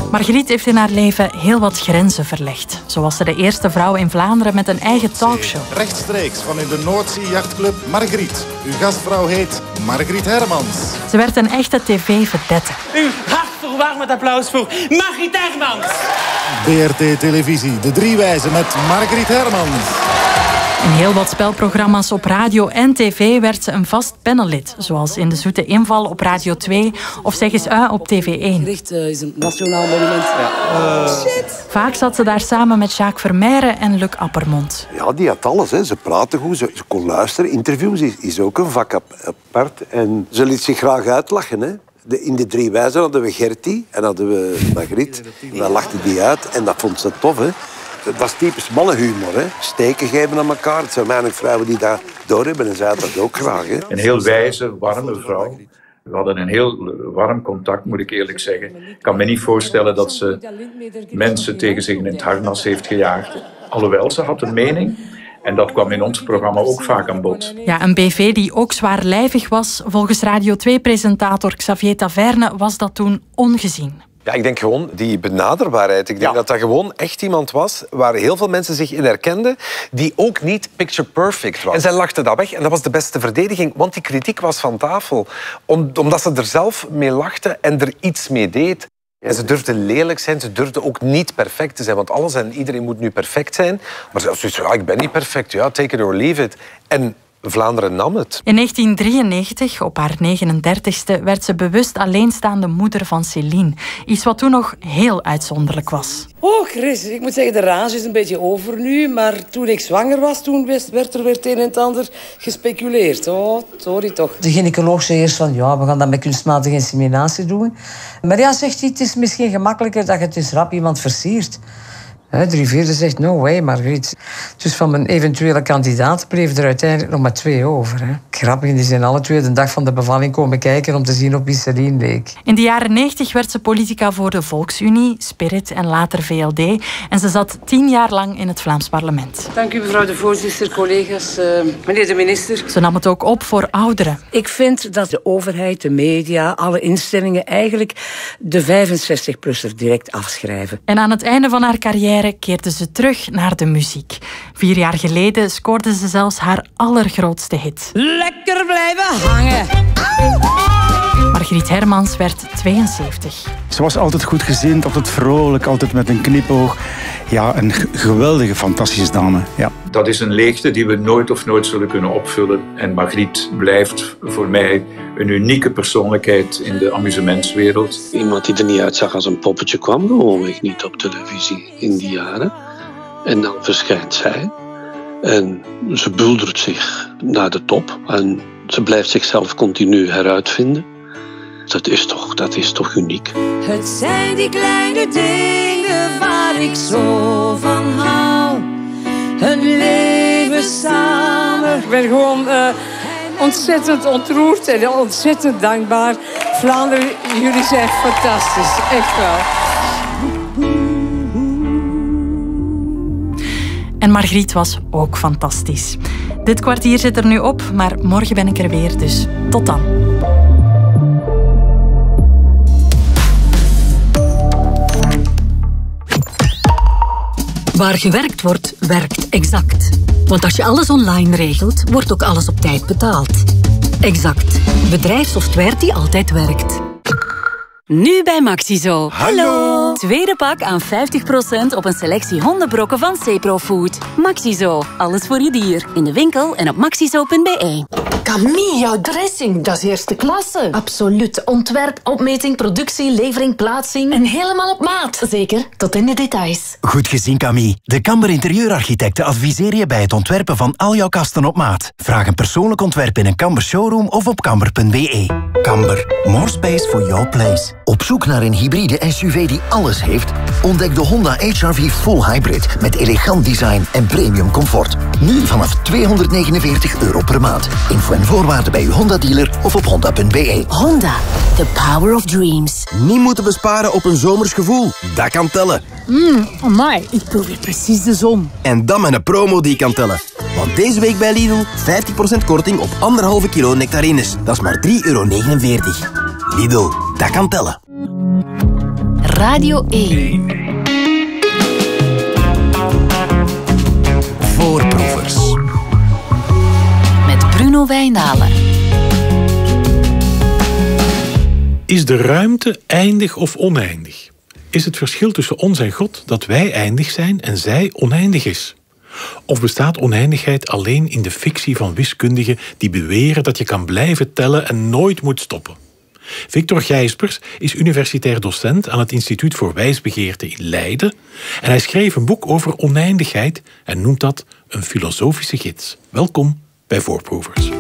Margriet heeft in haar leven heel wat grenzen verlegd. Zo was ze de eerste vrouw in Vlaanderen met een eigen talkshow. Rechtstreeks van in de Noordzee Jachtclub Margriet. Uw gastvrouw heet Margriet Hermans. Ze werd een echte tv-vedette. Uw hartverwarmend applaus voor Margriet Hermans. BRT Televisie, De Drie Wijzen met Margriet Hermans. In heel wat spelprogramma's op radio en tv werd ze een vast panellid. Zoals in De Zoete Inval op Radio 2 of Zeg eens op TV1. Gericht is een nationaal monument. Shit. Vaak zat ze daar samen met Jacques Vermeijren en Luc Appermond. Ja, die had alles. Hè. Ze praatte goed, ze kon luisteren. Interviews is ook een vak apart. En ze liet zich graag uitlachen. Hè. In De Drie Wijzen hadden we Gertie en hadden we Margriet. Wij lachten die uit en dat vond ze tof. Hè. Dat is typisch mannenhumor, hè. Steken geven aan elkaar. Het zijn weinig vrouwen die dat doorhebben en zij had dat ook graag. Hè. Een heel wijze, warme vrouw. We hadden een heel warm contact, moet ik eerlijk zeggen. Ik kan me niet voorstellen dat ze mensen tegen zich in het harnas heeft gejaagd. Alhoewel, ze had een mening. En dat kwam in ons programma ook vaak aan bod. Ja, een BV die ook zwaarlijvig was. Volgens Radio 2-presentator Xavier Taverne was dat toen ongezien. Ja, ik denk gewoon die benaderbaarheid. Ik denk dat dat gewoon echt iemand was waar heel veel mensen zich in herkenden, die ook niet picture perfect was. En zij lachte dat weg en dat was de beste verdediging, want die kritiek was van tafel. Omdat ze er zelf mee lachte en er iets mee deed. En ze durfde lelijk zijn, ze durfde ook niet perfect te zijn, want alles en iedereen moet nu perfect zijn. Maar ze zei, ja, ik ben niet perfect, ja, take it or leave it. En Vlaanderen nam het. In 1993, op haar 39ste, werd ze bewust alleenstaande moeder van Céline. Iets wat toen nog heel uitzonderlijk was. Oh, Chris, ik moet zeggen, de rage is een beetje over nu. Maar toen ik zwanger was, toen werd er weer het een en het ander gespeculeerd. Oh, sorry toch. De gynaecoloog zei eerst van, ja, we gaan dat met kunstmatige inseminatie doen. Maar ja, zegt hij, het is misschien gemakkelijker dat je het dus rap iemand versiert. 3/4 zegt, no way, Margriet. Dus van mijn eventuele kandidaat bleef er uiteindelijk nog maar 2 over. Hè. Grappig, die zijn alle 2 de dag van de bevalling komen kijken om te zien op wie Céline leek. In de jaren 90 werd ze politica voor de Volksunie, Spirit en later VLD. En ze zat 10 jaar lang in het Vlaams parlement. Dank u, mevrouw de voorzitter, collega's, meneer de minister. Ze nam het ook op voor ouderen. Ik vind dat de overheid, de media, alle instellingen eigenlijk de 65-plusser direct afschrijven. En aan het einde van haar carrière keerde ze terug naar de muziek. 4 jaar geleden scoorde ze zelfs haar allergrootste hit. Lekker blijven hangen! Margriet Hermans werd 72. Ze was altijd goedgezind, altijd vrolijk, altijd met een knipoog. Ja, een geweldige, fantastische dame. Ja. Dat is een leegte die we nooit zullen kunnen opvullen. En Margriet blijft voor mij een unieke persoonlijkheid in de amusementswereld. Iemand die er niet uitzag als een poppetje kwam gewoonweg niet op televisie in die jaren. En dan verschijnt zij. En ze buldert zich naar de top. En ze blijft zichzelf continu heruitvinden. Dat is toch uniek. Het zijn die kleine dingen waar ik zo van hou. Een leven samen. Ik ben gewoon ontzettend ontroerd en ontzettend dankbaar. Vlaanderen, jullie zijn fantastisch. Echt wel. En Margriet was ook fantastisch. Dit kwartier zit er nu op, maar morgen ben ik er weer, dus tot dan. Waar gewerkt wordt, werkt Exact. Want als je alles online regelt, wordt ook alles op tijd betaald. Exact. Bedrijfssoftware die altijd werkt. Nu bij Maxizo. Hallo! Tweede pak aan 50% op een selectie hondenbrokken van Ceprofood. Maxizo. Alles voor je dier. In de winkel en op maxizo.be. Camille, jouw dressing, dat is eerste klasse. Absoluut. Ontwerp, opmeting, productie, levering, plaatsing. En helemaal op maat. Zeker, tot in de details. Goed gezien, Camille. De Kamber Interieurarchitecten adviseren je bij het ontwerpen van al jouw kasten op maat. Vraag een persoonlijk ontwerp in een Kamber showroom of op kamber.be. Kamber. More space for your place. Op zoek naar een hybride SUV die alles heeft? Ontdek de Honda HR-V Full Hybrid met elegant design en premium comfort. Nu vanaf €249 per maand. Info en voorwaarden bij uw Honda-dealer of op honda.be. Honda, the power of dreams. Niet moeten besparen op een zomers gevoel. Dat kan tellen. Amai, ik proef hier precies de zon. En dan met een promo die kan tellen. Want deze week bij Lidl 50% korting op 1,5 kilo nectarines. Dat is maar €3,49. Lidl, dat kan tellen. Radio 1. Voorproevers. Met Bruno Wijnalen. Is de ruimte eindig of oneindig? Is het verschil tussen ons en God dat wij eindig zijn en zij oneindig is? Of bestaat oneindigheid alleen in de fictie van wiskundigen die beweren dat je kan blijven tellen en nooit moet stoppen? Victor Gijspers is universitair docent aan het Instituut voor Wijsbegeerte in Leiden en hij schreef een boek over oneindigheid en noemt dat een filosofische gids. Welkom bij Voorproevers.